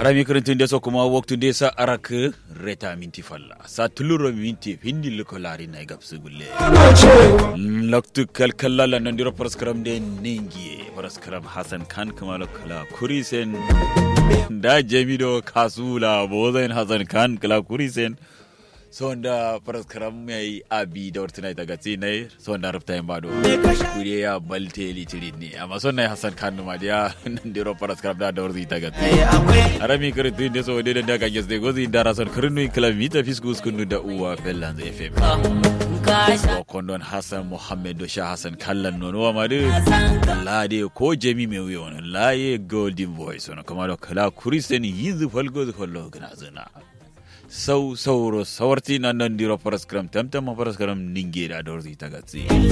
Arami kurintun deso kuma waktu desa arak reta minti falla. Satuluro minti hindi lukolari na igapsu gulle. Laktu kalkalla nandiro paraskaram de ningi. Paraskaram Hassan Khan kamalo kala kurisen. Da jemido kasula bozain Hassan Khan kala kurisen. Sonda paraskaram mai abi da wartina ita gatsi nai sonda rufta yin bado kuri ya balte litiri ne amma sonda Hassan Khan ma dia ndiro paraskaram da warzi ita gatsi arami kritu inde so de da ga gesde gozi dara son krinu kilometer fiskus kunu da uwa Bellanz FM ko kondon Hassan Muhammad do Shah Hassan kallan nono ma de lade ko jemi me wi on laye golden voice on kuma do kala kurisen yizu falgo fallo gna zana sauro sawarti nan diro paraskram tamtam paraskram ningira dorzi tagazi